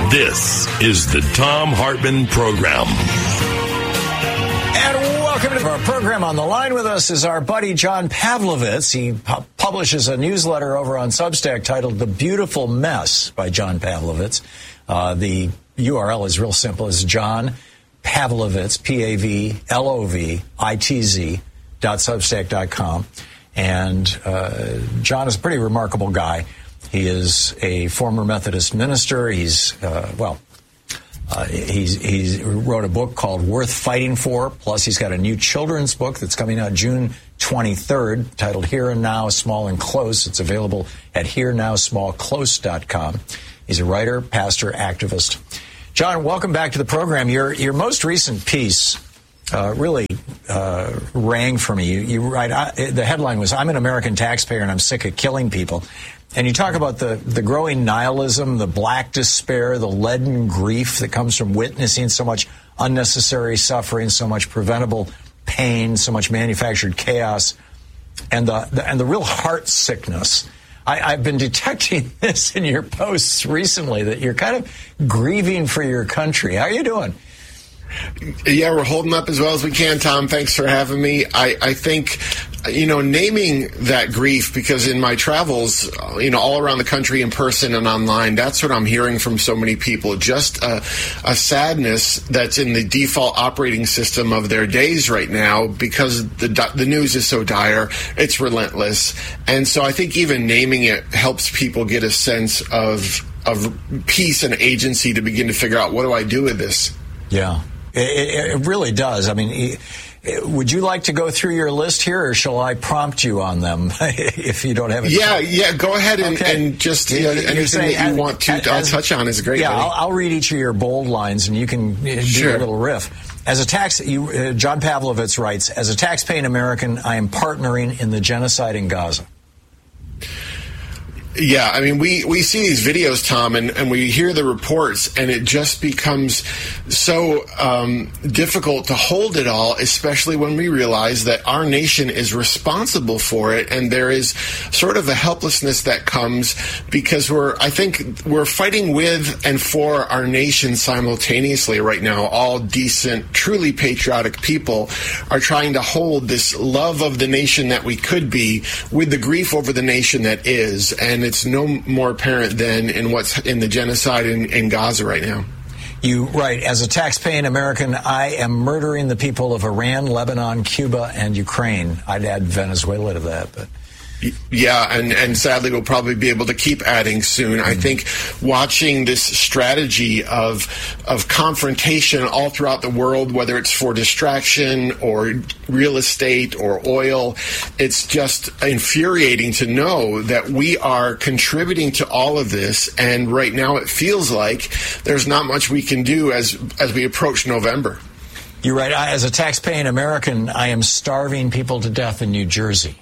This is the Thom Hartmann Program. And welcome to our program. On the line with us is our buddy John Pavlovitz. He publishes a newsletter over on Substack titled The Beautiful Mess by John Pavlovitz. The URL is real simple. It's John Pavlovitz, PAVLOVITZ.substack.com. And John is a pretty remarkable guy. He is a former Methodist minister. He wrote a book called Worth Fighting For. Plus, he's got a new children's book that's coming out June 23rd, titled Here and Now, Small and Close. It's available at herenowsmallclose.com. He's a writer, pastor, activist. John, welcome back to the program. Your most recent piece really rang for me. You write, the headline was, "I'm an American taxpayer and I'm sick of killing people." And you talk about the growing nihilism, the black despair, the leaden grief that comes from witnessing so much unnecessary suffering, so much preventable pain, so much manufactured chaos, and the real heart sickness. I've been detecting this in your posts recently, that you're kind of grieving for your country. How are you doing? Yeah, we're holding up as well as we can, Tom. Thanks for having me. I think, naming that grief, because in my travels, all around the country, in person and online, that's what I'm hearing from so many people. Just a sadness that's in the default operating system of their days right now, because the news is so dire. It's relentless. And so I think even naming it helps people get a sense of peace and agency to begin to figure out, what do I do with this? Yeah. It really does. I mean, would you like to go through your list here, or shall I prompt you on them if you don't have it? Yeah, go ahead and just anything that you want to touch on is great. Yeah, I'll read each of your bold lines, and you can do a little riff. John Pavlovitz writes, "As a tax-paying American, I am partnering in the genocide in Gaza." Yeah, I mean, we see these videos, Tom, and we hear the reports, and it just becomes so difficult to hold it all, especially when we realize that our nation is responsible for it, and there is sort of a helplessness that comes because I think we're fighting with and for our nation simultaneously right now. All decent, truly patriotic people are trying to hold this love of the nation that we could be with the grief over the nation that is, and it's no more apparent than in what's in the genocide in Gaza right now. You write, "As a tax-paying American, I am murdering the people of Iran, Lebanon, Cuba, and Ukraine." I'd add Venezuela to that, but... Yeah, and sadly we'll probably be able to keep adding soon. I think watching this strategy of confrontation all throughout the world, whether it's for distraction or real estate or oil, it's just infuriating to know that we are contributing to all of this, and right now it feels like there's not much we can do as we approach November. You're right. As a tax-paying American, I am starving people to death in New Jersey.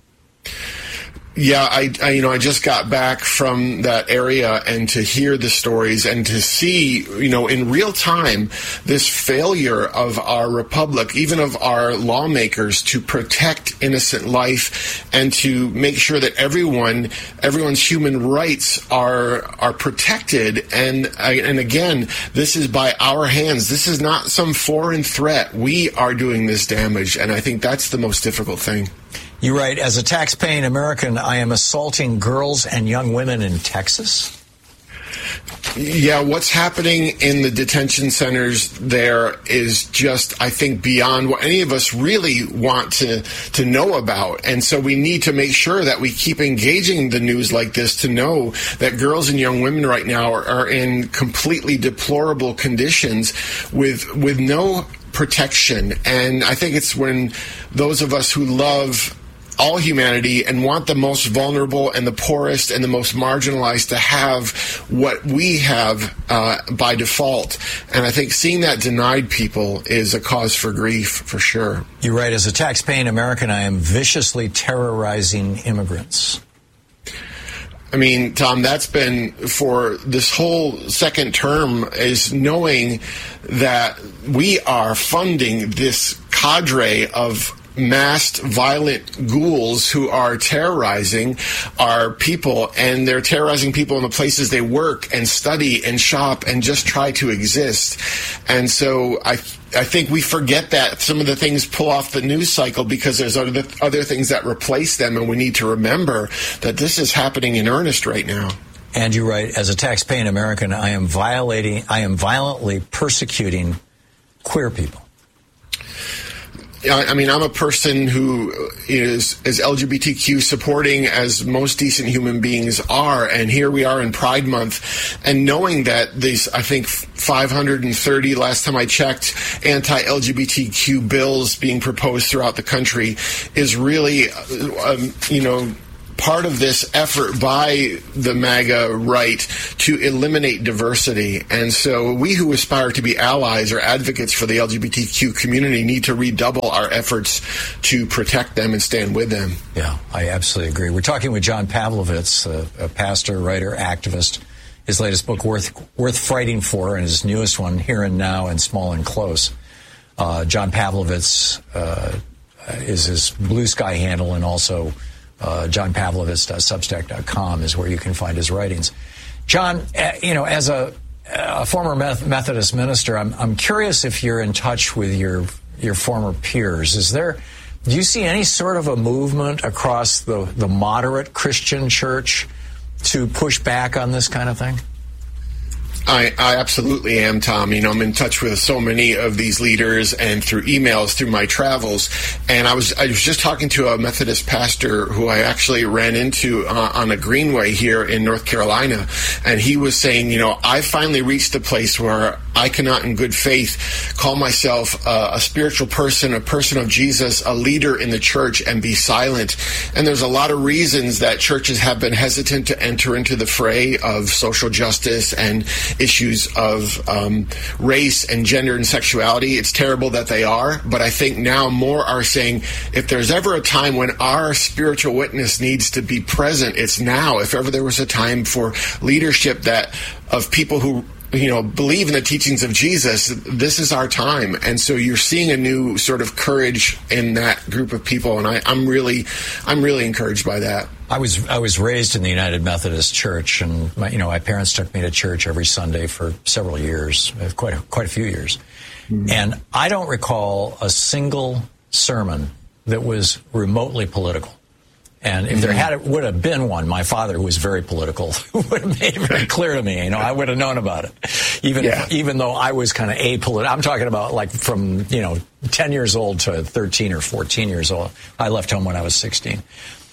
Yeah, I just got back from that area, and to hear the stories and to see, in real time, this failure of our republic, even of our lawmakers, to protect innocent life and to make sure that everyone's human rights are protected. And again, this is by our hands. This is not some foreign threat. We are doing this damage, and I think that's the most difficult thing. You write, "As a tax-paying American, I am assaulting girls and young women in Texas." Yeah, what's happening in the detention centers there is just, I think, beyond what any of us really want to know about. And so we need to make sure that we keep engaging the news like this to know that girls and young women right now are in completely deplorable conditions with no protection. And I think it's when those of us who love all humanity and want the most vulnerable and the poorest and the most marginalized to have what we have by default. And I think seeing that denied people is a cause for grief, for sure. You're right. As a tax-paying American, I am viciously terrorizing immigrants. I mean, Tom, that's been for this whole second term, is knowing that we are funding this cadre of masked, violent ghouls who are terrorizing our people, and they're terrorizing people in the places they work and study and shop and just try to exist. And so I think we forget that some of the things pull off the news cycle because there's other things that replace them, and we need to remember that this is happening in earnest right now. And you're right. As a tax-paying American, I am violently persecuting queer people. I mean, I'm a person who is as LGBTQ supporting as most decent human beings are, and here we are in Pride Month, and knowing that these, I think, 530, last time I checked, anti-LGBTQ bills being proposed throughout the country is really, part of this effort by the MAGA right to eliminate diversity. And so we who aspire to be allies or advocates for the LGBTQ community need to redouble our efforts to protect them and stand with them. Yeah, I absolutely agree. We're talking with John Pavlovitz, a pastor, writer, activist. His latest book, Worth Fighting For, and his newest one, Here and Now and Small and Close. John Pavlovitz is his Blue Sky handle, and also johnpavlovitz.substack.com is where you can find his writings. John, as a former Methodist minister, I'm curious if you're in touch with your former peers. Do you see any sort of a movement across the moderate Christian church to push back on this kind of thing? I absolutely am, Tom. I'm in touch with so many of these leaders and through emails, through my travels. And I was just talking to a Methodist pastor who I actually ran into on a greenway here in North Carolina. And he was saying, I finally reached a place where I cannot in good faith call myself a spiritual person, a person of Jesus, a leader in the church, and be silent. And there's a lot of reasons that churches have been hesitant to enter into the fray of social justice and issues of race and gender and sexuality. It's terrible that they are, but I think now more are saying if there's ever a time when our spiritual witness needs to be present, it's now. If ever there was a time for leadership of people who believe in the teachings of Jesus, this is our time. And so you're seeing a new sort of courage in that group of people, and I'm really encouraged by that. I was raised in the United Methodist Church, and my parents took me to church every Sunday for several years, quite a few years. Mm-hmm. And I don't recall a single sermon that was remotely political. And if there would have been one, my father, who was very political, would have made it very clear to me. I would have known about it, even though I was kind of apolitical. I'm talking about like from 10 years old to 13 or 14 years old. I left home when I was 16.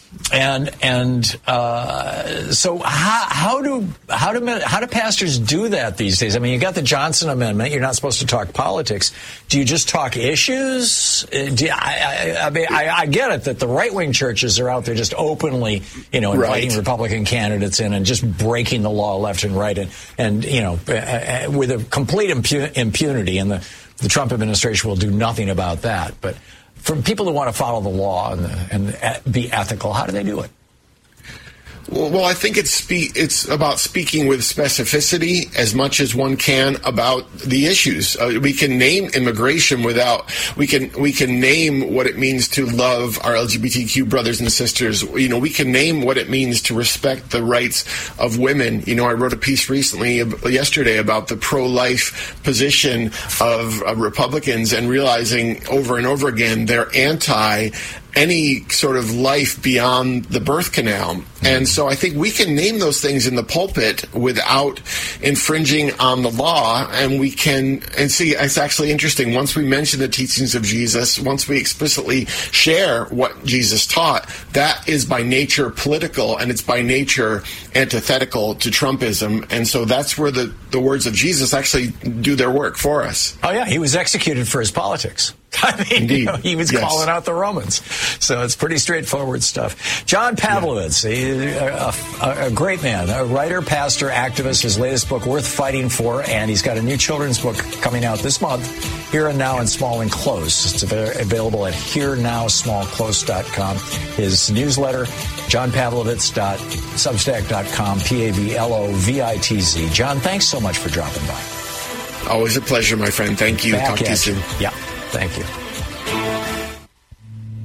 So how do pastors do that these days? I mean, you got the Johnson Amendment. You're not supposed to talk politics. Do you just talk issues? I get it that the right-wing churches are out there just openly, inviting Republican candidates in and just breaking the law left and right, and with a complete impunity, and the Trump administration will do nothing about that. But for people who want to follow the law and be ethical, how do they do it? Well, I think it's about speaking with specificity as much as one can about the issues. We can name immigration we can name what it means to love our LGBTQ brothers and sisters. We can name what it means to respect the rights of women. I wrote a piece yesterday about the pro-life position of Republicans, and realizing over and over again they're anti any sort of life beyond the birth canal. And so I think we can name those things in the pulpit without infringing on the law, and see, it's actually interesting. Once we mention the teachings of Jesus, once we explicitly share what Jesus taught, that is by nature political, and it's by nature antithetical to Trumpism. And so that's where the words of Jesus actually do their work for us. Oh, yeah, he was executed for his politics. I mean, Indeed. He was calling out the Romans. So it's pretty straightforward stuff. John Pavlovitz, a great man, a writer, pastor, activist. His latest book, Worth Fighting For, and he's got a new children's book coming out this month, Here and Now and Small and Close. It's available at herenowsmallclose.com. His newsletter, johnpavlovitz.substack.com, Pavlovitz. John, thanks so much for dropping by. Always a pleasure, my friend. Thank you. Talk to you soon. Yeah. Thank you.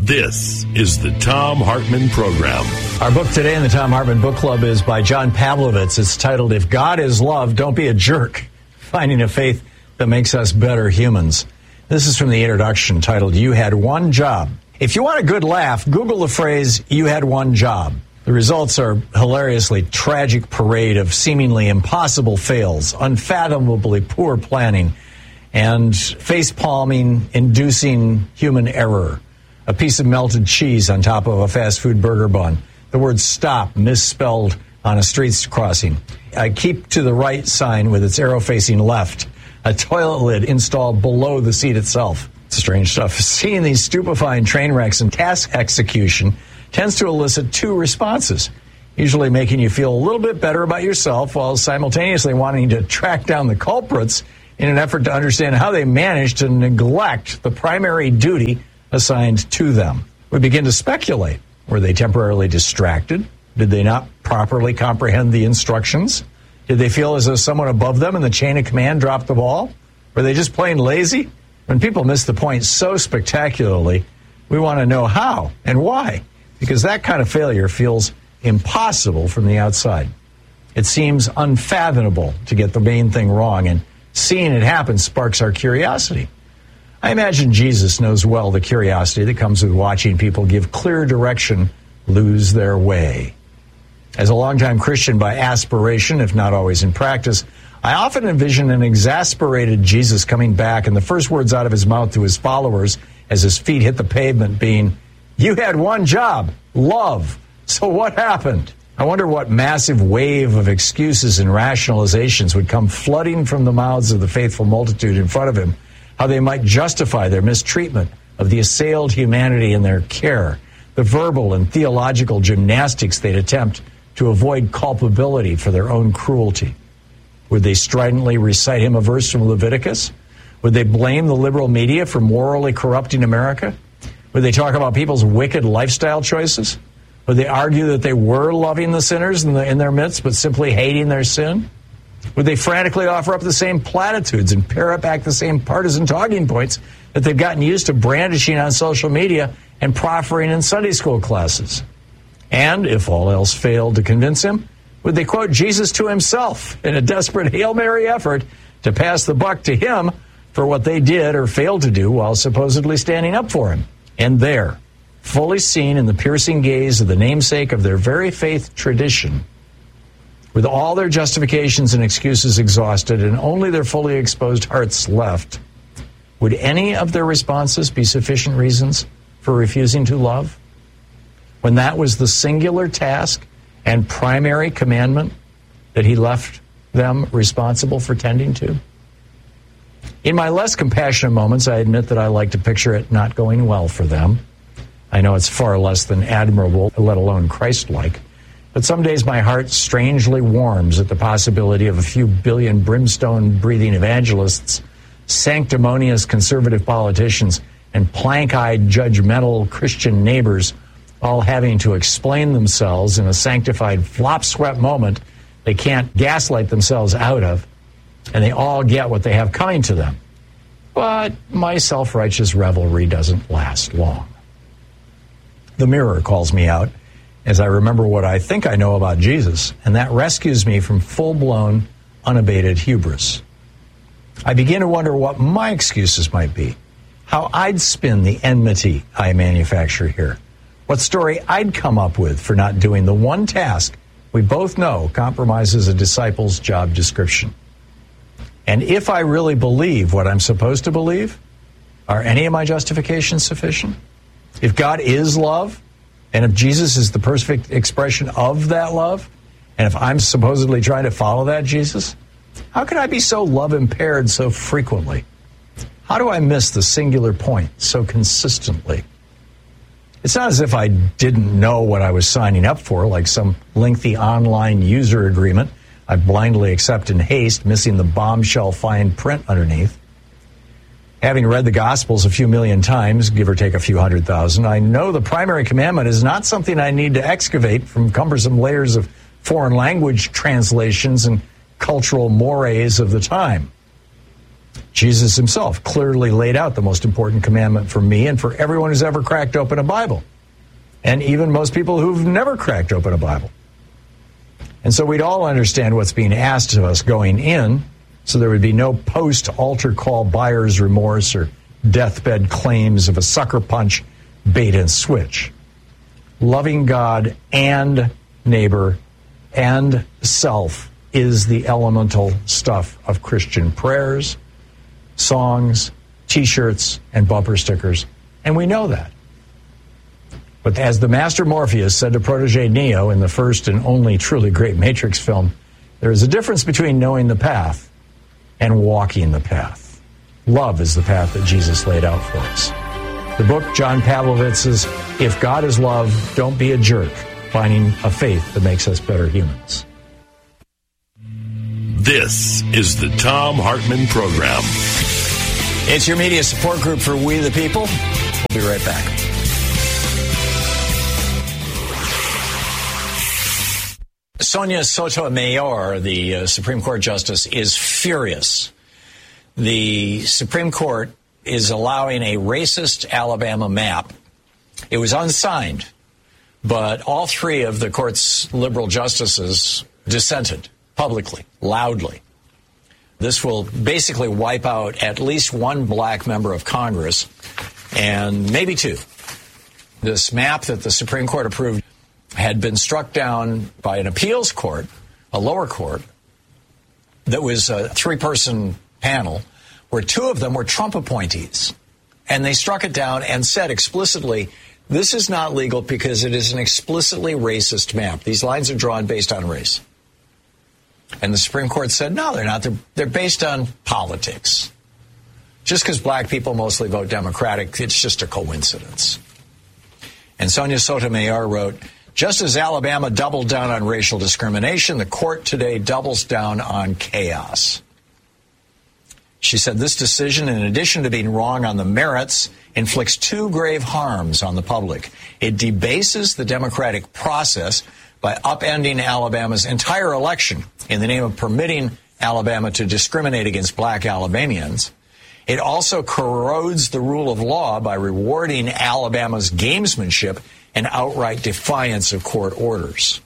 This is the Thom Hartmann Program. Our book today in the Thom Hartmann Book Club is by John Pavlovitz. It's titled, If God is Love, Don't Be a Jerk, Finding a Faith That Makes Us Better Humans. This is from the introduction titled, You Had One Job. If you want a good laugh, Google the phrase, you had one job. The results are hilariously tragic parade of seemingly impossible fails, unfathomably poor planning, and face-palming inducing human error. A piece of melted cheese on top of a fast food burger bun. The word stop misspelled on a street crossing. A keep to the right sign with its arrow facing left. A toilet lid installed below the seat itself. Strange stuff. Seeing these stupefying train wrecks and task execution tends to elicit two responses, usually making you feel a little bit better about yourself while simultaneously wanting to track down the culprits in an effort to understand how they managed to neglect the primary duty assigned to them. We begin to speculate. Were they temporarily distracted? Did they not properly comprehend the instructions? Did they feel as though someone above them in the chain of command dropped the ball? Were they just plain lazy? When people miss the point so spectacularly, we want to know how and why, because that kind of failure feels impossible from the outside. It seems unfathomable to get the main thing wrong, and seeing it happen sparks our curiosity. I imagine Jesus knows well the curiosity that comes with watching people give clear direction lose their way. As a longtime Christian by aspiration, if not always in practice, I often envision an exasperated Jesus coming back and the first words out of his mouth to his followers as his feet hit the pavement being, "You had one job, love. So what happened?" I wonder what massive wave of excuses and rationalizations would come flooding from the mouths of the faithful multitude in front of him, how they might justify their mistreatment of the assailed humanity in their care, the verbal and theological gymnastics they'd attempt to avoid culpability for their own cruelty. Would they stridently recite him a verse from Leviticus? Would they blame the liberal media for morally corrupting America? Would they talk about people's wicked lifestyle choices? Would they argue that they were loving the sinners in their midst, but simply hating their sin? Would they frantically offer up the same platitudes and parrot back the same partisan talking points that they've gotten used to brandishing on social media and proffering in Sunday school classes? And if all else failed to convince him, would they quote Jesus to himself in a desperate Hail Mary effort to pass the buck to him for what they did or failed to do while supposedly standing up for him? And there, fully seen in the piercing gaze of the namesake of their very faith tradition, with all their justifications and excuses exhausted and only their fully exposed hearts left, would any of their responses be sufficient reasons for refusing to love? When that was the singular task and primary commandment that he left them responsible for tending to? In my less compassionate moments, I admit that I like to picture it not going well for them. I know it's far less than admirable, let alone Christ-like. But some days my heart strangely warms at the possibility of a few billion brimstone-breathing evangelists, sanctimonious conservative politicians, and plank-eyed judgmental Christian neighbors all having to explain themselves in a sanctified flop-swept moment they can't gaslight themselves out of, and they all get what they have coming to them. But my self-righteous revelry doesn't last long. The mirror calls me out as I remember what I think I know about Jesus, and that rescues me from full-blown, unabated hubris. I begin to wonder what my excuses might be, how I'd spin the enmity I manufacture here, what story I'd come up with for not doing the one task we both know compromises a disciple's job description. And if I really believe what I'm supposed to believe, are any of my justifications sufficient? If God is love, and if Jesus is the perfect expression of that love, and if I'm supposedly trying to follow that Jesus, how could I be so love impaired so frequently? How do I miss the singular point so consistently? It's not as if I didn't know what I was signing up for, like some lengthy online user agreement I blindly accept in haste, missing the bombshell fine print underneath. Having read the Gospels a few million times, give or take a few 100,000, I know the primary commandment is not something I need to excavate from cumbersome layers of foreign language translations and cultural mores of the time. Jesus himself clearly laid out the most important commandment for me and for everyone who's ever cracked open a Bible, and even most people who've never cracked open a Bible. And so we'd all understand what's being asked of us going in, so there would be no post-altar call buyer's remorse or deathbed claims of a sucker punch, bait and switch. Loving God and neighbor and self is the elemental stuff of Christian prayers, songs, T-shirts, and bumper stickers, and we know that. But as the master Morpheus said to protege Neo in the first and only truly great Matrix film, there is a difference between knowing the path and walking the path. Love is the path that Jesus laid out for us. The book, John Pavlovitz's If God is Love, Don't Be a Jerk, Finding a Faith That Makes Us Better Humans. This is the Thom Hartmann Program. It's your media support group for We the People. We'll be right back. Sonia Sotomayor, the Supreme Court Justice, is furious. The Supreme Court is allowing a racist Alabama map. It was unsigned, but all three of the court's liberal justices dissented publicly, loudly. This will basically wipe out at least one black member of Congress, and maybe two. This map that the Supreme Court approved had been struck down by an appeals court, a lower court, that was a three-person panel, where two of them were Trump appointees. And they struck it down and said explicitly, this is not legal because it is an explicitly racist map. These lines are drawn based on race. And the Supreme Court said, no, they're not. They're based on politics. Just because black people mostly vote Democratic, it's just a coincidence. And Sonia Sotomayor wrote, just as Alabama doubled down on racial discrimination, the court today doubles down on chaos. She said this decision, in addition to being wrong on the merits, inflicts two grave harms on the public. It debases the democratic process by upending Alabama's entire election in the name of permitting Alabama to discriminate against black Alabamians. It also corrodes the rule of law by rewarding Alabama's gamesmanship and outright defiance of court orders.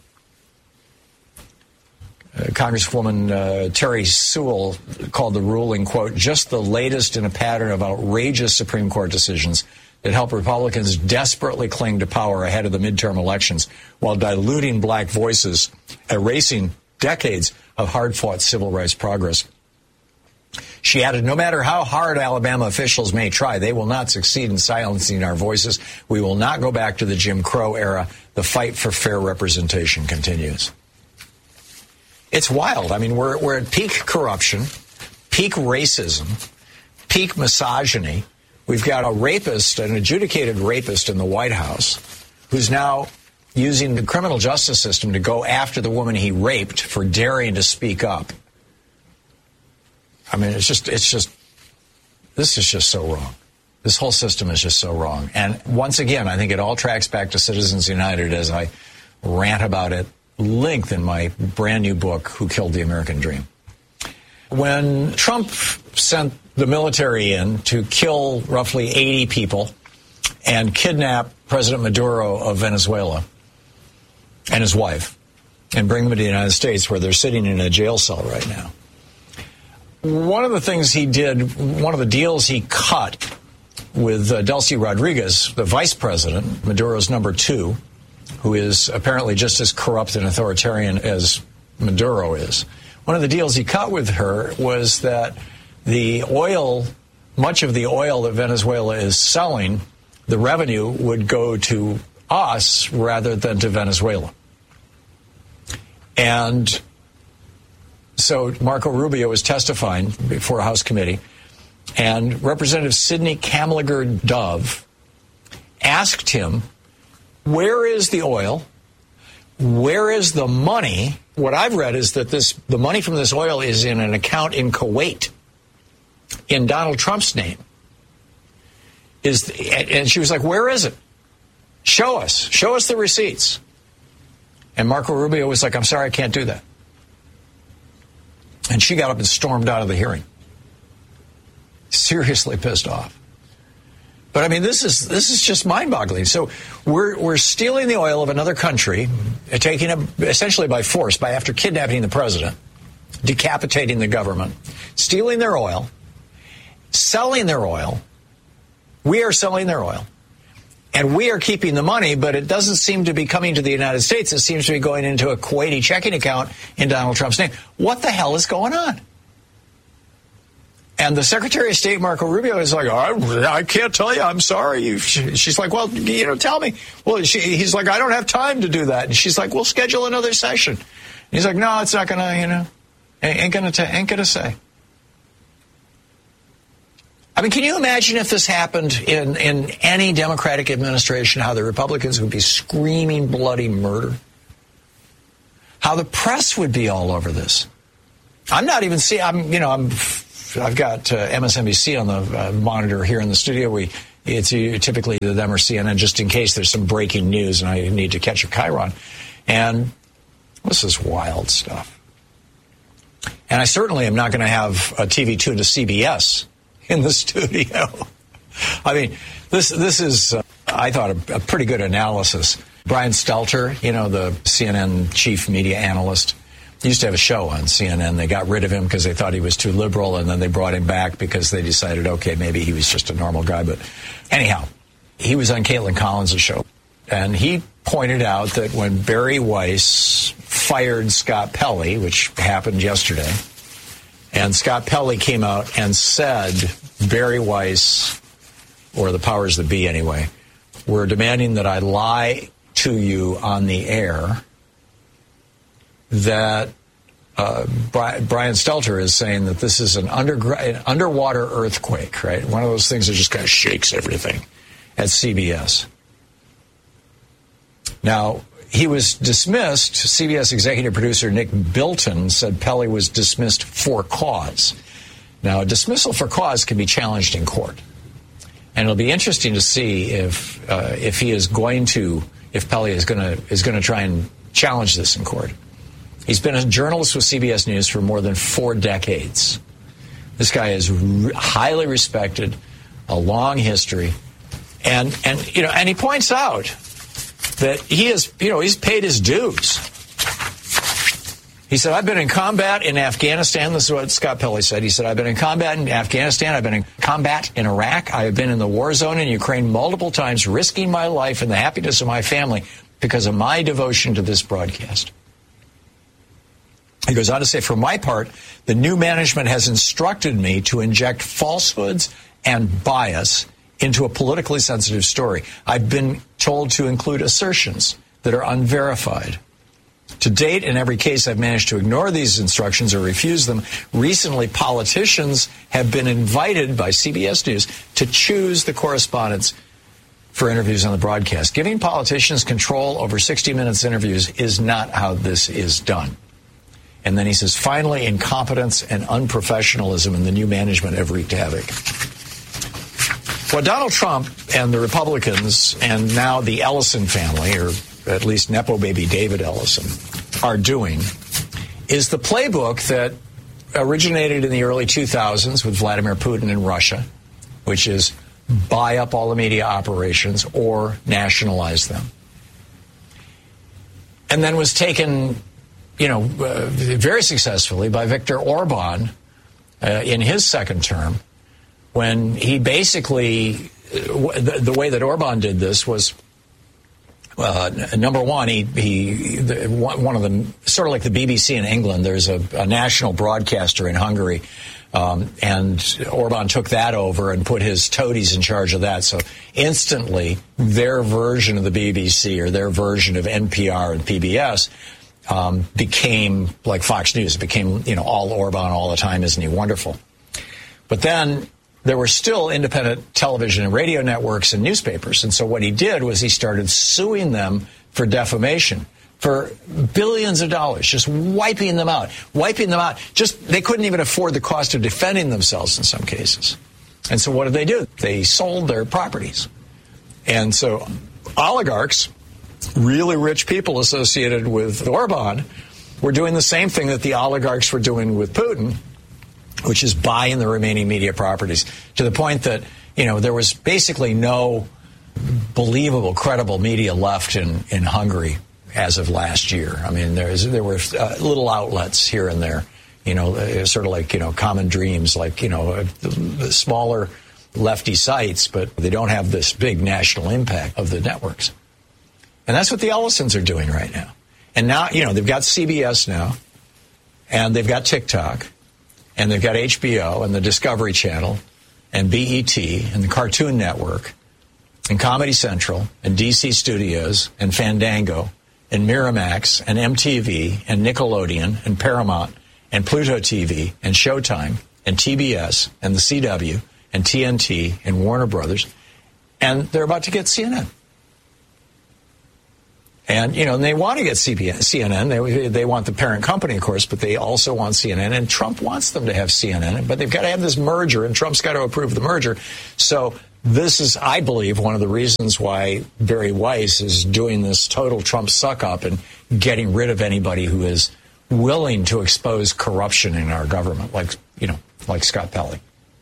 Congresswoman Terry Sewell called the ruling, quote, just the latest in a pattern of outrageous Supreme Court decisions that help Republicans desperately cling to power ahead of the midterm elections while diluting black voices, erasing decades of hard-fought civil rights progress. She added, no matter how hard Alabama officials may try, they will not succeed in silencing our voices. We will not go back to the Jim Crow era. The fight for fair representation continues. It's wild. I mean, we're at peak corruption, peak racism, peak misogyny. We've got a rapist, an adjudicated rapist in the White House, who's now using the criminal justice system to go after the woman he raped for daring to speak up. I mean, this is just so wrong. This whole system is just so wrong. And once again, I think it all tracks back to Citizens United as I rant about it length in my brand new book, Who Killed the American Dream. When Trump sent the military in to kill roughly 80 people and kidnap President Maduro of Venezuela and his wife and bring them to the United States where they're sitting in a jail cell right now, one of the things he did, one of the deals he cut with Delcy Rodriguez, the vice president, Maduro's number two, who is apparently just as corrupt and authoritarian as Maduro is. One of the deals he cut with her was that the oil, much of the oil that Venezuela is selling, the revenue would go to us rather than to Venezuela. And so Marco Rubio was testifying before a House committee, and Representative Sidney Kamlager-Dove asked him, where is the oil? Where is the money? What I've read is that the money from this oil is in an account in Kuwait in Donald Trump's name. And she was like, where is it? Show us the receipts. And Marco Rubio was like, I'm sorry, I can't do that. And she got up and stormed out of the hearing. seriously pissed off. But I mean, this is just mind-boggling. So we're stealing the oil of another country, taking it essentially by force, after kidnapping the president, decapitating the government, stealing their oil, selling their oil. We are selling their oil. And we are keeping the money, but it doesn't seem to be coming to the United States. It seems to be going into a Kuwaiti checking account in Donald Trump's name. What the hell is going on? And the Secretary of State, Marco Rubio, is like, I can't tell you. I'm sorry. She's like, well, tell me. Well, he's like, I don't have time to do that. And she's like, we'll schedule another session. And he's like, no, it's not going to, ain't going to say. I mean, can you imagine if this happened in any Democratic administration, how the Republicans would be screaming bloody murder? How the press would be all over this? I'm not even seeing, I've got MSNBC on the monitor here in the studio. It's typically them or CNN, just in case there's some breaking news and I need to catch a chyron. And this is wild stuff. And I certainly am not going to have a TV tuned to CBS in the studio. I mean, this is, I thought, a pretty good analysis. Brian Stelter, the CNN chief media analyst, he used to have a show on CNN. They got rid of him because they thought he was too liberal, and then they brought him back because they decided, okay, maybe he was just a normal guy. But anyhow, he was on Caitlin Collins' show, and he pointed out that when Barry Weiss fired Scott Pelley, which happened yesterday, and Scott Pelley came out and said Barry Weiss, or the powers that be anyway, were demanding that I lie to you on the air, that Brian Stelter is saying that this is an underwater earthquake, right? One of those things that just kind of shakes everything at CBS. Now, he was dismissed. CBS executive producer Nick Bilton said Pelley was dismissed for cause. Now, a dismissal for cause can be challenged in court. And it'll be interesting to see if Pelley is going to try and challenge this in court. He's been a journalist with CBS News for more than 4 decades. This guy is highly respected, a long history, and he points out that he's paid his dues. He said, I've been in combat in Afghanistan. This is what Scott Pelley said. He said, I've been in combat in Afghanistan. I've been in combat in Iraq. I have been in the war zone in Ukraine multiple times, risking my life and the happiness of my family because of my devotion to this broadcast. He goes on to say, for my part, the new management has instructed me to inject falsehoods and bias into a politically sensitive story. I've been told to include assertions that are unverified. To date, in every case, I've managed to ignore these instructions or refuse them. Recently, politicians have been invited by CBS News to choose the correspondents for interviews on the broadcast. Giving politicians control over 60 Minutes interviews is not how this is done. And then he says, finally, incompetence and unprofessionalism in the new management have wreaked havoc. What Donald Trump and the Republicans and now the Ellison family, or at least Nepo baby David Ellison, are doing is the playbook that originated in the early 2000s with Vladimir Putin in Russia, which is buy up all the media operations or nationalize them. And then was taken very successfully by Viktor Orban in his second term, when he basically, the way that Orban did this was, number one, one of them, sort of like the BBC in England, there's a national broadcaster in Hungary, and Orban took that over and put his toadies in charge of that. So instantly, their version of the BBC or their version of NPR and PBS became like Fox News. It became, all Orban all the time. Isn't he wonderful? But then there were still independent television and radio networks and newspapers. And so what he did was he started suing them for defamation for billions of dollars, just wiping them out. Just, they couldn't even afford the cost of defending themselves in some cases. And so what did they do? They sold their properties. And so oligarchs, really rich people associated with Orban, were doing the same thing that the oligarchs were doing with Putin, which is buying the remaining media properties, to the point that, there was basically no believable, credible media left in Hungary as of last year. I mean, there were little outlets here and there, sort of like, Common Dreams, like, the smaller lefty sites, but they don't have this big national impact of the networks. And that's what the Ellisons are doing right now. And now, they've got CBS now, and they've got TikTok, and they've got HBO and the Discovery Channel and BET and the Cartoon Network and Comedy Central and DC Studios and Fandango and Miramax and MTV and Nickelodeon and Paramount and Pluto TV and Showtime and TBS and the CW and TNT and Warner Brothers. And they're about to get CNN. And, and they want to get CNN. They want the parent company, of course, but they also want CNN. And Trump wants them to have CNN. But they've got to have this merger, and Trump's got to approve the merger. So this is, I believe, one of the reasons why Barry Weiss is doing this total Trump suck-up and getting rid of anybody who is willing to expose corruption in our government, like Scott Pelley.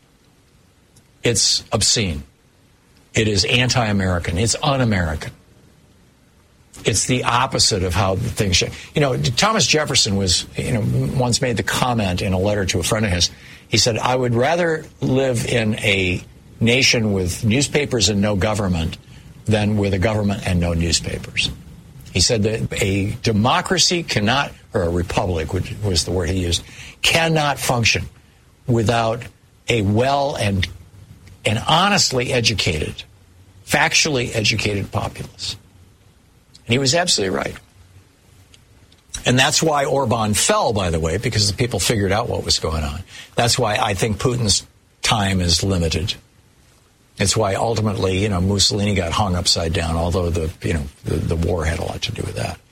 It's obscene. It is anti-American. It's un-American. It's the opposite of how things should. Thomas Jefferson was, once made the comment in a letter to a friend of his. He said, I would rather live in a nation with newspapers and no government than with a government and no newspapers. He said that a democracy cannot, or a republic, which was the word he used, cannot function without a well and honestly educated, factually educated populace. And he was absolutely right. And that's why Orban fell, by the way, because the people figured out what was going on. That's why I think Putin's time is limited. It's why ultimately, Mussolini got hung upside down, although the war had a lot to do with that.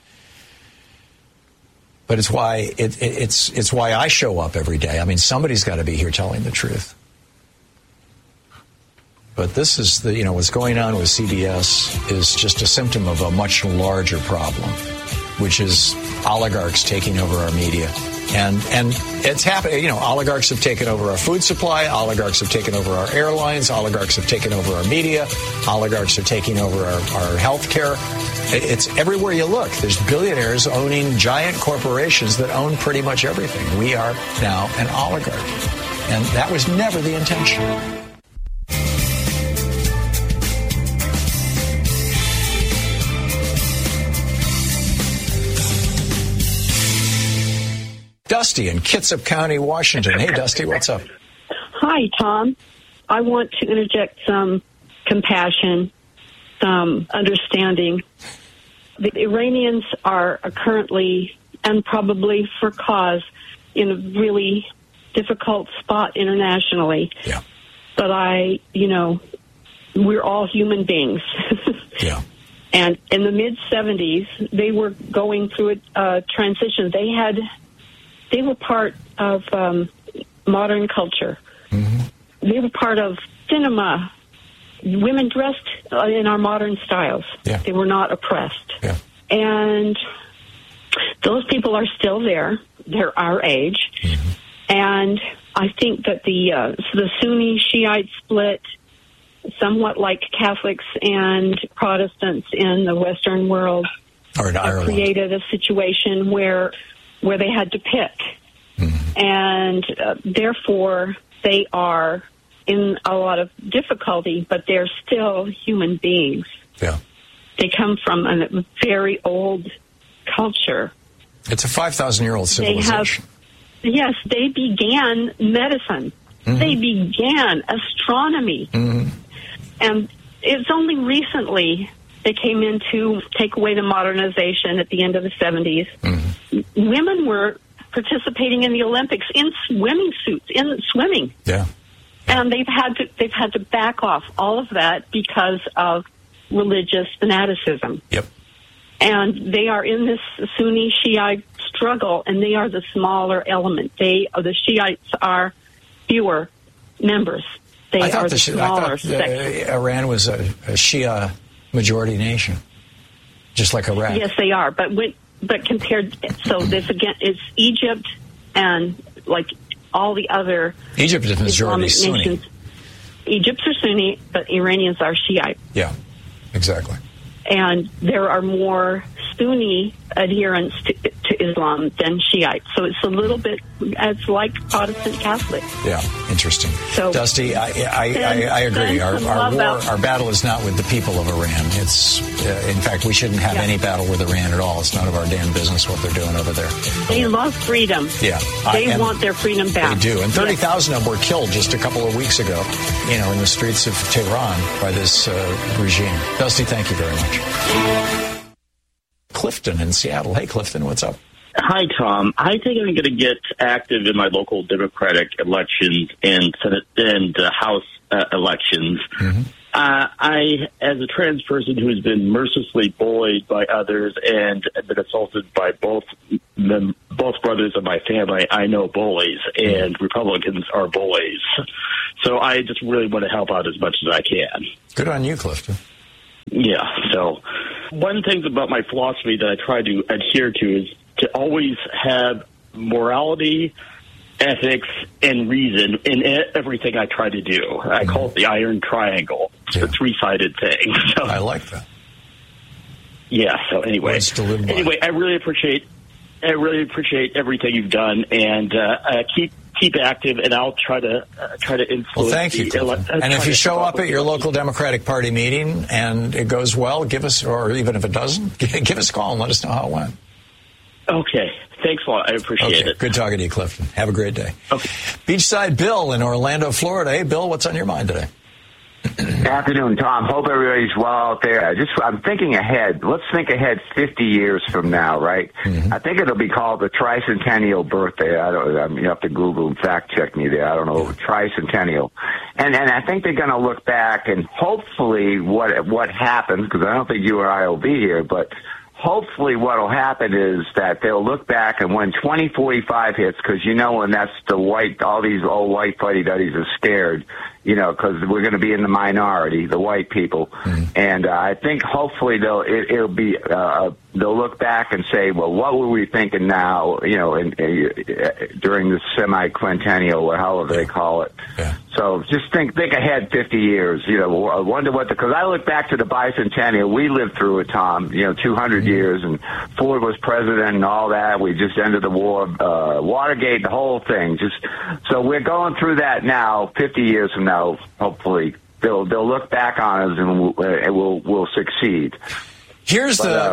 But it's why it's why I show up every day. I mean, somebody's got to be here telling the truth. But this is what's going on with CBS is just a symptom of a much larger problem, which is oligarchs taking over our media. And it's happening. Oligarchs have taken over our food supply. Oligarchs have taken over our airlines. Oligarchs have taken over our media. Oligarchs are taking over our health care. It's everywhere you look. There's billionaires owning giant corporations that own pretty much everything. We are now an oligarchy. And that was never the intention. Dusty in Kitsap County, Washington. Hey, Dusty, what's up? Hi, Tom. I want to interject some compassion, some understanding. The Iranians are currently, and probably for cause, in a really difficult spot internationally. Yeah. But we're all human beings. Yeah. And in the mid-'70s, they were going through a transition. They were part of modern culture. Mm-hmm. They were part of cinema. Women dressed in our modern styles. Yeah. They were not oppressed. Yeah. And those people are still there. They're our age. Mm-hmm. And I think that the Sunni Shiite split, somewhat like Catholics and Protestants in the Western world, created a situation where they had to pick. Mm-hmm. And therefore, they are in a lot of difficulty, but they're still human beings. Yeah. They come from a very old culture. It's a 5,000-year-old civilization. Yes, they began medicine. Mm-hmm. They began astronomy. Mm-hmm. And it's only recently they came in to take away the modernization at the end of the 70s. Mm-hmm. Women were participating in the Olympics in swimming suits, in swimming. Yeah. And they've had to back off all of that because of religious fanaticism. Yep. And they are in this Sunni Shiite struggle, and they are the smaller element. The Shiites are fewer members. They are the smaller section. Iran was a Shia majority nation, just like Iraq. Yes, they are. But compared, so this again is Egypt and like all the other Egypt is majority Islamic nations. Egypt's are Sunni, but Iranians are Shiite. Yeah, exactly. And there are more Sunni adherents to Islam than Shiite. So it's a little bit, it's like Protestant Catholic. Yeah, interesting. So, Dusty, I agree. Our battle is not with the people of Iran. It's, in fact, we shouldn't have any battle with Iran at all. It's none of our damn business what they're doing over there. They love freedom. Yeah. They want their freedom back. They do. And 30,000 of them were killed just a couple of weeks ago, in the streets of Tehran by this regime. Dusty, thank you very much. Clifton in Seattle. Hey, Clifton, what's up? Hi, Tom. I think I'm going to get active in my local Democratic elections and Senate and House elections. Mm-hmm. I, as a trans person who has been mercilessly bullied by others and been assaulted by both brothers of my family, I know bullies, and Republicans are bullies. So I just really want to help out as much as I can. Good on you, Clifton. Yeah, so one thing about my philosophy that I try to adhere to is to always have morality, ethics, and reason in everything I try to do. I call it the iron triangle. It's a three-sided thing. So, I like that. Yeah, so anyway, I really appreciate everything you've done, and keep active, and I'll try to influence. Well, thank you. And if you show up at your local Democratic Party meeting and it goes well, give us, or even if it doesn't, give us a call and let us know how it went. Okay. Thanks a lot. I appreciate it. Good talking to you, Clifton. Have a great day. Okay. Beachside Bill in Orlando, Florida. Hey, Bill, what's on your mind today? Afternoon, Tom. Hope everybody's well out there. I'm thinking ahead. Let's think ahead 50 years from now, right? Mm-hmm. I think it'll be called the tricentennial birthday. You have to Google and fact check me there. I don't know. Tricentennial. And I think they're going to look back and hopefully what happens, because I don't think you or I will be here, but hopefully what will happen is that they'll look back and when 2045 hits, because when that's all these old white fuddy-duddies are scared, because we're going to be in the minority, the white people. Mm-hmm. And I think hopefully they'll look back and say, well, what were we thinking now, during the semi-quintennial or however they call it. Yeah. So just think ahead 50 years, I wonder because I look back to the bicentennial. We lived through it, Tom, 200 years, and Ford was president and all that. We just ended the war, Watergate, the whole thing. So we're going through that now, 50 years from now, hopefully. They'll look back on us and we'll succeed. Here's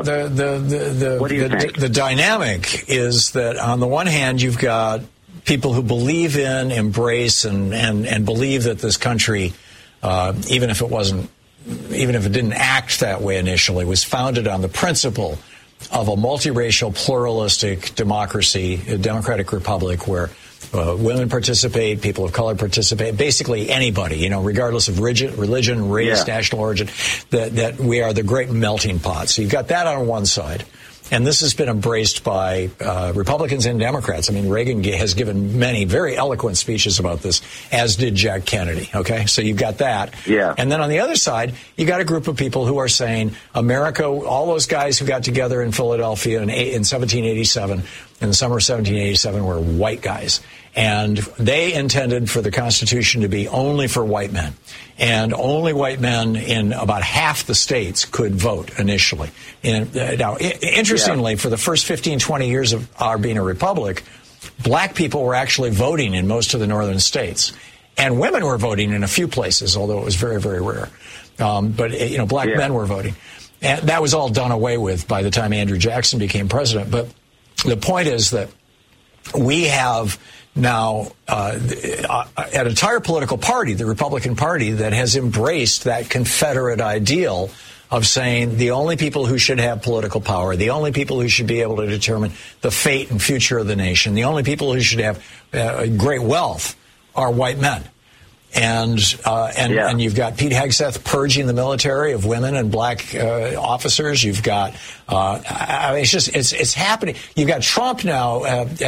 the dynamic is that on the one hand, you've got people who believe in, embrace, and believe that this country, even if it didn't act that way initially, was founded on the principle of a multiracial, pluralistic democracy, a democratic republic where women participate, people of color participate, basically anybody, regardless of religion, race, national origin, that we are the great melting pot. So you've got that on one side. And this has been embraced by Republicans and Democrats. I mean, Reagan has given many very eloquent speeches about this, as did Jack Kennedy. Okay, so you've got that. Yeah. And then on the other side, you got a group of people who are saying America, all those guys who got together in Philadelphia in 1787, in the summer of 1787, were white guys. And they intended for the Constitution to be only for white men. And only white men in about half the states could vote initially. Now, interestingly, for the first 15, 20 years of our being a republic, black people were actually voting in most of the northern states. And women were voting in a few places, although it was very, very rare. But black men were voting. And that was all done away with by the time Andrew Jackson became president. But the point is that we have now an entire political party, the Republican Party, that has embraced that Confederate ideal of saying the only people who should have political power, the only people who should be able to determine the fate and future of the nation, the only people who should have great wealth are white men. And you've got Pete Hegseth purging the military of women and black officers. You've got, it's happening. You've got Trump now,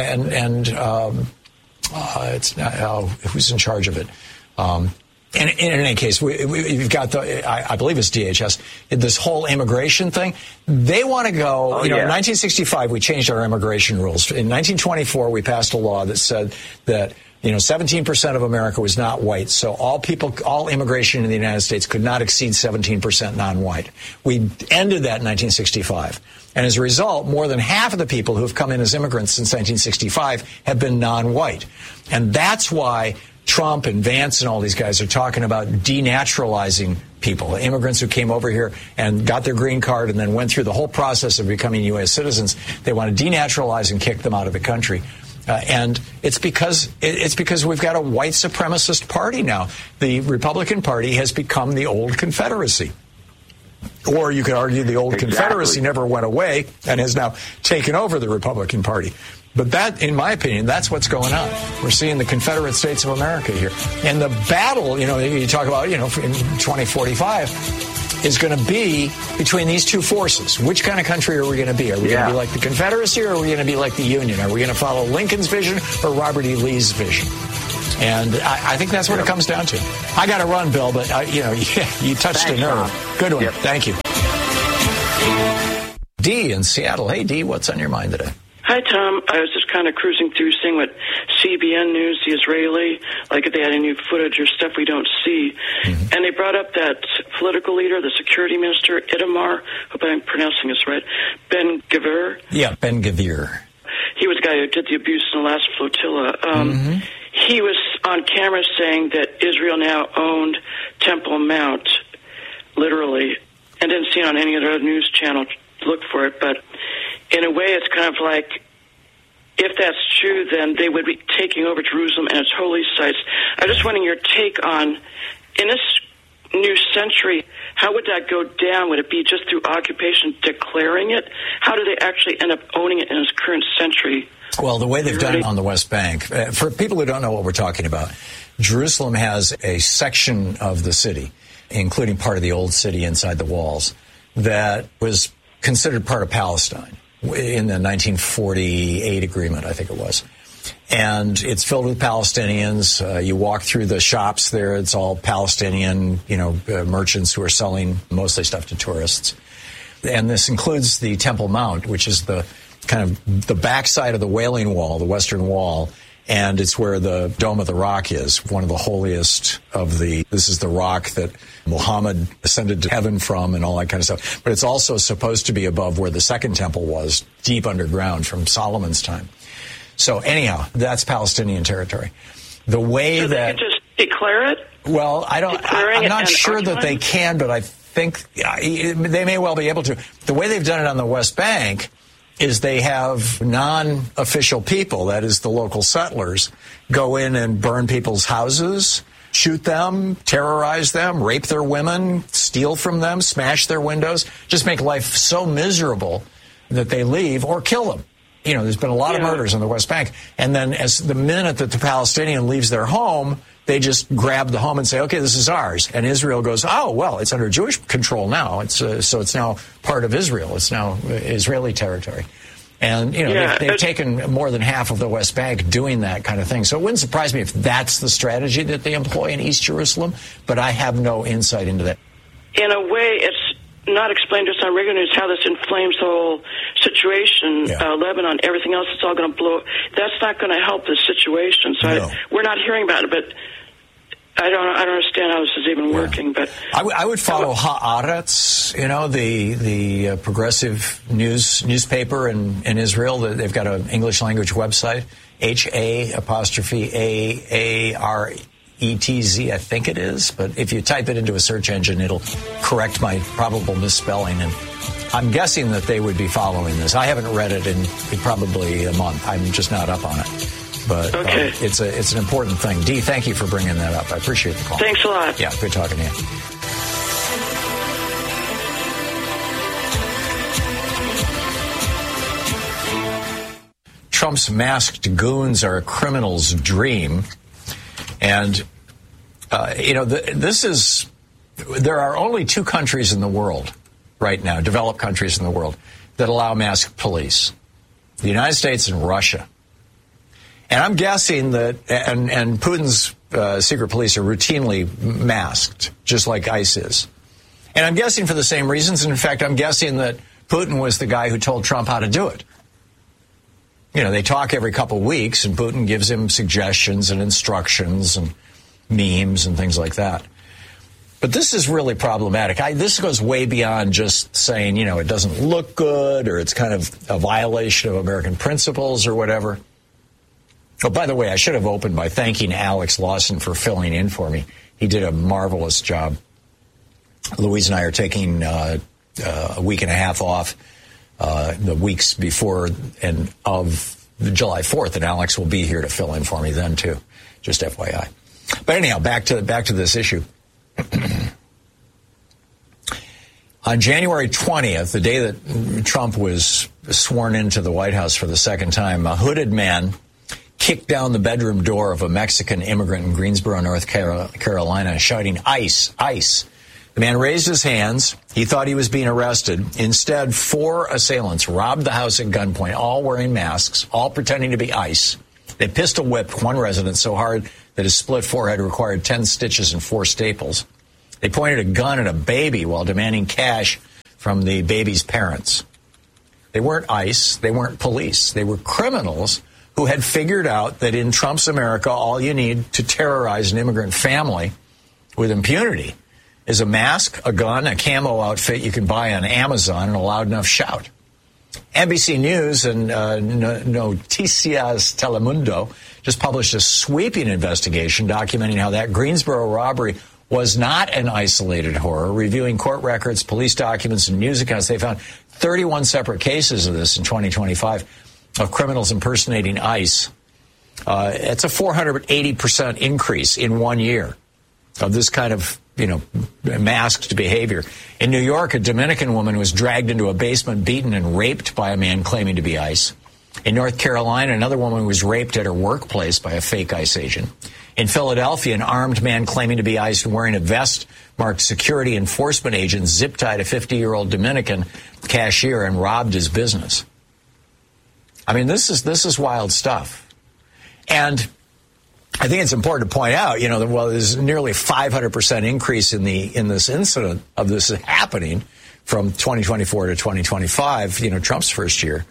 it's not, who's in charge of it? In any case, we've got I believe it's DHS, this whole immigration thing. They want to go, in 1965, we changed our immigration rules. In 1924, we passed a law that said that 17% of America was not white, so all immigration in the United States could not exceed 17% non-white. We ended that in 1965. And as a result, more than half of the people who have come in as immigrants since 1965 have been non-white. And that's why Trump and Vance and all these guys are talking about denaturalizing people, immigrants who came over here and got their green card and then went through the whole process of becoming U.S. citizens. They want to denaturalize and kick them out of the country. And it's because we've got a white supremacist party now. The Republican Party has become the old Confederacy. Or you could argue the old Confederacy never went away and has now taken over the Republican Party. But that, in my opinion, that's what's going on. We're seeing the Confederate States of America here. And the battle, you talk about, in 2045, is going to be between these two forces. Which kind of country are we going to be? Are we going to be like the Confederacy, or are we going to be like the Union? Are we going to follow Lincoln's vision or Robert E. Lee's vision? And I think that's what it comes down to. I got to run, Bill, but, you touched a nerve. Tom. Good one. Yep. Thank you. Dee in Seattle. Hey, Dee, what's on your mind today? Hi, Tom. I was just kind of cruising through, seeing what CBN News, the Israeli, like if they had any footage or stuff we don't see. Mm-hmm. And they brought up that political leader, the security minister, Itamar, hope I'm pronouncing this right, Ben-Gvir. Yeah, Ben-Gvir. He was the guy who did the abuse in the last flotilla. He was on camera saying that Israel now owned Temple Mount, literally, and didn't see it on any other news channel to look for it, but in a way, it's kind of like, if that's true, then they would be taking over Jerusalem and its holy sites. I'm just wondering your take on, in this new century, how would that go down? Would it be just through occupation declaring it? How do they actually end up owning it in this current century? Well, the way they've done it on the West Bank, for people who don't know what we're talking about, Jerusalem has a section of the city, including part of the old city inside the walls, that was considered part of Palestine in the 1948 agreement, I think it was. And it's filled with Palestinians. You walk through the shops there, it's all Palestinian, merchants who are selling mostly stuff to tourists. And this includes the Temple Mount, which is the kind of the backside of the Wailing Wall, the Western Wall. And it's where the Dome of the Rock is, one of the holiest this is the rock that Muhammad ascended to heaven from and all that kind of stuff. But it's also supposed to be above where the Second Temple was, deep underground from Solomon's time. So anyhow, that's Palestinian territory. The way they could just declare it? Well, I'm not sure that they can, but I think they may well be able to. The way they've done it on the West Bank is they have non-official people, that is the local settlers, go in and burn people's houses, shoot them, terrorize them, rape their women, steal from them, smash their windows, just make life so miserable that they leave or kill them. There's been a lot of murders on the West Bank. And then as the minute that the Palestinian leaves their home, they just grab the home and say, okay, this is ours. And Israel goes, oh, well, it's under Jewish control now. So it's now part of Israel. It's now Israeli territory. And, they've taken more than half of the West Bank doing that kind of thing. So it wouldn't surprise me if that's the strategy that they employ in East Jerusalem, but I have no insight into that. In a way, it's not explained to us on regular news how this inflames the whole situation, Lebanon, everything else, it's all going to blow. That's not going to help the situation. So we're not hearing about it, but I don't understand how this is even working. But I would follow Haaretz, the progressive newspaper in Israel. They've got an English language website, HA'AARETZ, I think it is. But if you type it into a search engine, it'll correct my probable misspelling. And I'm guessing that they would be following this. I haven't read it in probably a month. I'm just not up on it. But it's an important thing. Dee, thank you for bringing that up. I appreciate the call. Thanks a lot. Yeah, good talking to you. Trump's masked goons are a criminal's dream. And, there are only two countries in the world right now, developed countries in the world, that allow masked police. The United States and Russia. And I'm guessing that, and Putin's secret police are routinely masked, just like ICE is. And I'm guessing for the same reasons. And in fact, I'm guessing that Putin was the guy who told Trump how to do it. they talk every couple of weeks, and Putin gives him suggestions and instructions and memes and things like that. But this is really problematic. This goes way beyond just saying, it doesn't look good or it's kind of a violation of American principles or whatever. Oh, by the way, I should have opened by thanking Alex Lawson for filling in for me. He did a marvelous job. Louise and I are taking a week and a half off the weeks before and of July 4th, and Alex will be here to fill in for me then, too. Just FYI. But anyhow, back to this issue. On January 20th, the day that Trump was sworn into the White House for the second time, a hooded man kicked down the bedroom door of a Mexican immigrant in Greensboro, North Carolina, shouting, "ICE, ICE." The man raised his hands. He thought he was being arrested. Instead, 4 assailants robbed the house at gunpoint, all wearing masks, all pretending to be ICE. They pistol whipped one resident so hard that his split forehead required 10 stitches and 4 staples. They pointed a gun at a baby while demanding cash from the baby's parents. They weren't ICE. They weren't police. They were criminals who had figured out that in Trump's America, all you need to terrorize an immigrant family with impunity is a mask, a gun, a camo outfit you can buy on Amazon, and a loud enough shout. NBC News and Noticias Telemundo just published a sweeping investigation documenting how that Greensboro robbery was not an isolated horror. Reviewing court records, police documents, and news accounts, they found 31 separate cases of this in 2025 of criminals impersonating ICE. It's a 480% increase in 1 year of this kind of, masked behavior. In New York, a Dominican woman was dragged into a basement, beaten, and raped by a man claiming to be ICE. In North Carolina, another woman was raped at her workplace by a fake ICE agent. In Philadelphia, an armed man claiming to be ICE and wearing a vest marked security enforcement agent zip-tied a 50-year-old Dominican cashier and robbed his business. I mean, this is wild stuff. And I think it's important to point out, there's nearly 500% increase in this incident of this happening from 2024 to 2025, Trump's first year.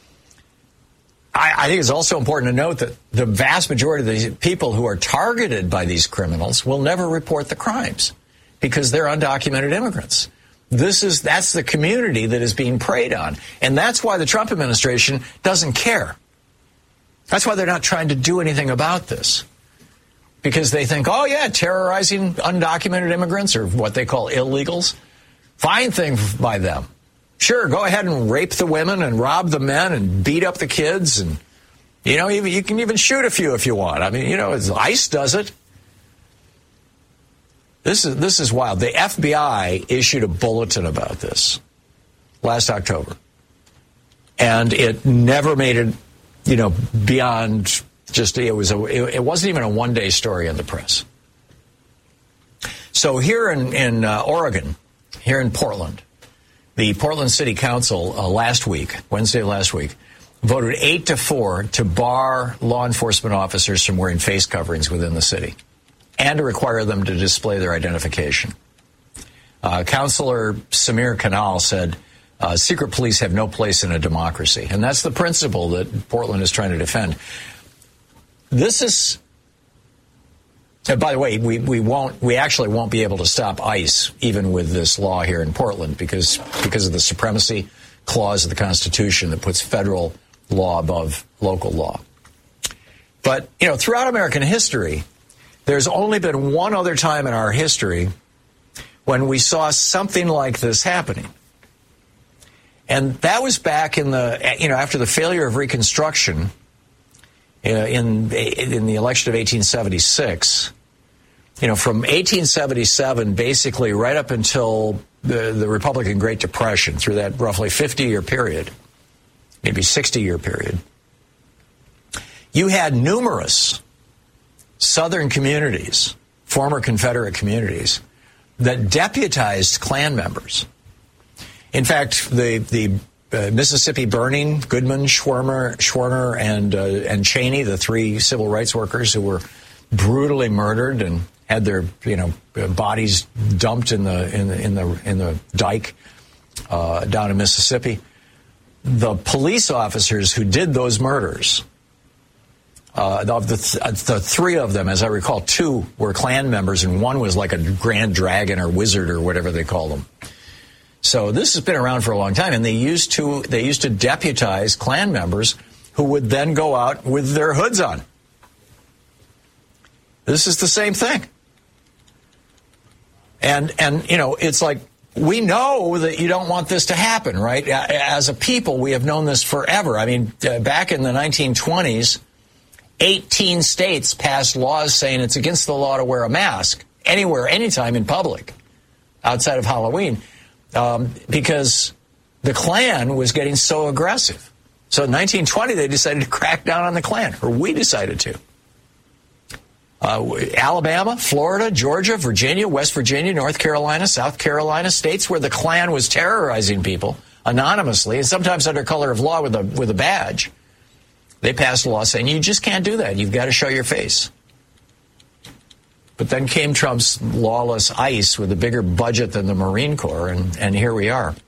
I think it's also important to note that the vast majority of the people who are targeted by these criminals will never report the crimes because they're undocumented immigrants. That's the community that is being preyed on. And that's why the Trump administration doesn't care. That's why they're not trying to do anything about this. Because they think, terrorizing undocumented immigrants or what they call illegals, fine thing by them. Sure, go ahead and rape the women and rob the men and beat up the kids. And, you can even shoot a few if you want. I mean, ICE does it. This is wild. The FBI issued a bulletin about this last October. And it never made it, beyond just, it wasn't even a one-day story in the press. So here in Oregon, here in Portland, the Portland City Council Wednesday last week, voted 8-4 to bar law enforcement officers from wearing face coverings within the city and to require them to display their identification. Councilor Samir Kanal said, secret police have no place in a democracy. And that's the principle that Portland is trying to defend. This is, by the way, we actually won't be able to stop ICE even with this law here in Portland because of the supremacy clause of the Constitution that puts federal law above local law. But, throughout American history, there's only been one other time in our history when we saw something like this happening. And that was back in after the failure of Reconstruction in the election of 1876. From 1877, basically right up until the Republican Great Depression, through that roughly 50-year period, maybe 60-year period, you had numerous Southern communities, former Confederate communities, that deputized Klan members. In fact, the Mississippi burning, Goodman, Schwerner, and Cheney, the 3 civil rights workers who were brutally murdered and had their bodies dumped in the dike down in Mississippi. the police officers who did those murders, of the three of them, as I recall, two were Klan members, and one was like a grand dragon or wizard or whatever they call them. So this has been around for a long time, and they used to deputize Klan members who would then go out with their hoods on. This is the same thing. And it's like, we know that you don't want this to happen, right? As a people, we have known this forever. I mean, back in the 1920s, 18 states passed laws saying it's against the law to wear a mask anywhere, anytime in public, outside of Halloween, because the Klan was getting so aggressive. So in 1920, they decided to crack down on the Klan, or we decided to. Alabama, Florida, Georgia, Virginia, West Virginia, North Carolina, South Carolina, states where the Klan was terrorizing people anonymously, and sometimes under color of law with a badge. They passed a law saying you just can't do that. You've got to show your face. But then came Trump's lawless ICE with a bigger budget than the Marine Corps, and here we are.